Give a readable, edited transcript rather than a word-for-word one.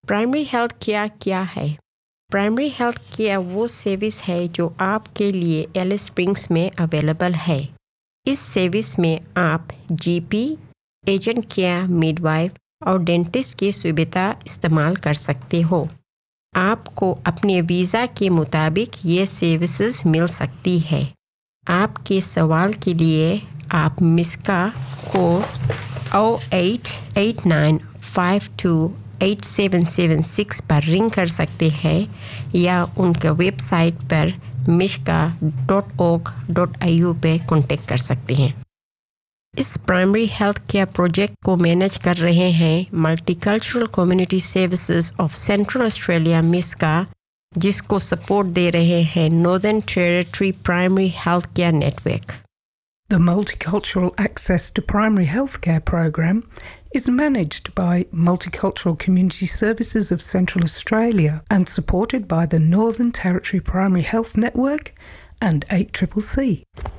Primary health care क्या है? Primary health care वो सर्विस है जो आपके लिए एलिस स्प्रिंग्स में अवेलेबल है। इस सर्विस में आप जीपी, एजेंट केयर, मिडवाइफ और डेंटिस्ट की सुविधा इस्तेमाल कर सकते हो। आपको अपने वीज़ा के मुताबिक ये सर्विसेज मिल सकती है। आपके सवाल के लिए आप मिस्का को 0889528776 पर रिंग कर सकते हैं या उनके वेबसाइट पर mishka.org.au पे कांटेक्ट कर सकते हैं। इस प्राइमरी हेल्थ केयर प्रोजेक्ट को मैनेज कर रहे हैं multicultural community services of central Australia Miska, जिसको सपोर्ट दे रहे हैं northern territory primary health care network. The Multicultural Access to Primary Healthcare program is managed by Multicultural Community Services of Central Australia and supported by the Northern Territory Primary Health Network and 8CCC.